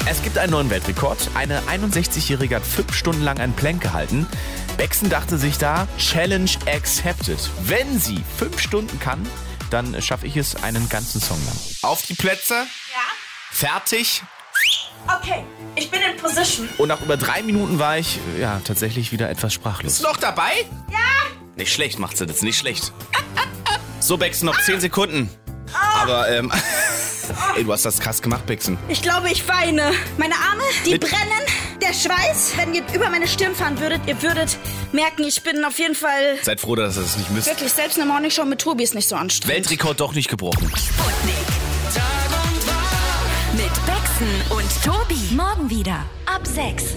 Es gibt einen neuen Weltrekord. Eine 61-Jährige hat 5 Stunden lang einen Plank gehalten. Bexen dachte sich da, Challenge accepted. Wenn sie 5 Stunden kann, dann schaffe ich es einen ganzen Song lang. Auf die Plätze. Ja. Fertig. Okay, ich bin in Position. Und nach über 3 Minuten war ich, tatsächlich wieder etwas sprachlos. Ist noch dabei? Ja. Nicht schlecht macht sie das, nicht schlecht. So, Bexen, noch 10 Sekunden. Aber, ey, du hast das krass gemacht, Bexen. Ich glaube, ich weine. Meine Arme, die brennen. Der Schweiß, wenn ihr über meine Stirn fahren würdet, ihr würdet merken, ich bin auf jeden Fall... Seid froh, dass ihr das nicht müsst. Wirklich, selbst eine Morningshow mit Tobi ist nicht so anstrengend. Weltrekord doch nicht gebrochen. Sputnik. Tag und Tag. Mit Bexen und Tobi. Morgen wieder ab 6.